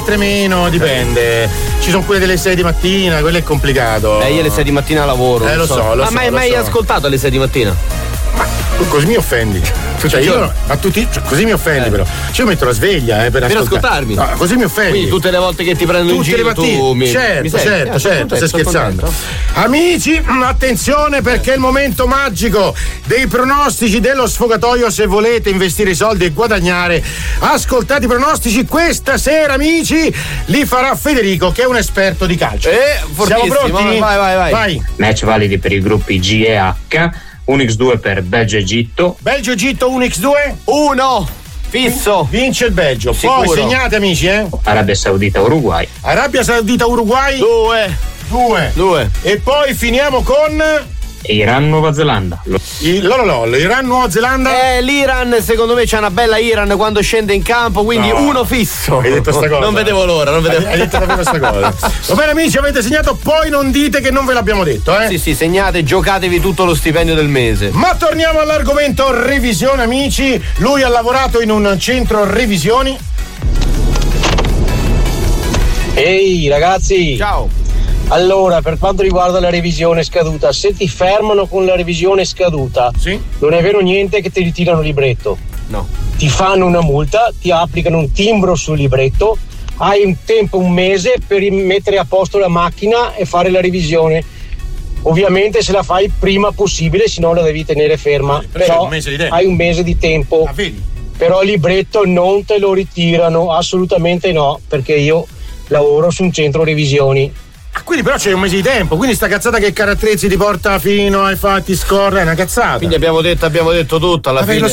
altre meno, dipende. Ci sono quelle delle 6 di mattina, quello è complicato. Io alle 6 di mattina lavoro. Lo so. Ma mai ascoltato alle 6 di mattina? Ma così mi offendi. Ma tutti, così mi offendi però. Io metto la sveglia per ascoltarmi. No, così mi offendi. Quindi tutte le volte che ti prendo in giro tu mi certo, stai scherzando. Amici, attenzione perché è il momento magico dei pronostici dello sfogatoio. Se volete investire i soldi e guadagnare, ascoltate i pronostici questa sera, amici. Li farà Federico, che è un esperto di calcio. Siamo pronti? Vai. Match validi per i gruppi G e H. 1x2 per Belgio-Egitto. Belgio-Egitto 1x2? 1 fisso. Vince il Belgio. Sicuro. Poi segnate, amici, Arabia Saudita-Uruguay. Arabia Saudita-Uruguay 2. E poi finiamo con Iran-Nuova Zelanda. Iran-Nuova Zelanda. L'Iran, secondo me c'è una bella Iran quando scende in campo, quindi 1 fisso. Hai detto sta cosa? Non vedevo l'ora. Hai detto davvero sta cosa. Va bene, amici, avete segnato, poi non dite che non ve l'abbiamo detto, Sì, segnate, giocatevi tutto lo stipendio del mese. Ma torniamo all'argomento revisione, amici. Lui ha lavorato in un centro revisioni. Ehi ragazzi. Ciao. Allora, per quanto riguarda la revisione scaduta, se ti fermano con la revisione scaduta, non è vero niente che ti ritirano il libretto. No. Ti fanno una multa, ti applicano un timbro sul libretto, hai un tempo, un mese per mettere a posto la macchina e fare la revisione. Ovviamente se la fai il prima possibile, se no la devi tenere ferma. Però hai un mese di tempo. Però il libretto non te lo ritirano, assolutamente no, perché io lavoro su un centro revisioni. Quindi però c'è un mese di tempo, quindi sta cazzata che Carattrezzi ti porta fino ai fatti scorre è una cazzata. Quindi abbiamo detto tutto alla fine.